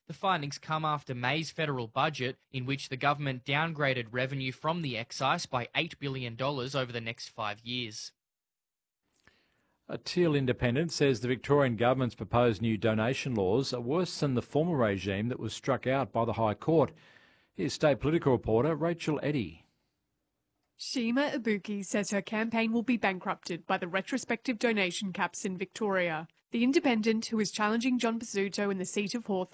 The findings come after May's federal budget, in which the government downgraded revenue from the excise by $8 billion over the next 5 years. A Teal Independent says the Victorian government's proposed new donation laws are worse than the former regime that was struck out by the High Court. Here's state political reporter Rachel Eddy. Shima Ibuki says her campaign will be bankrupted by the retrospective donation caps in Victoria. The Independent, who is challenging John Pizzuto in the seat of Hawthorn,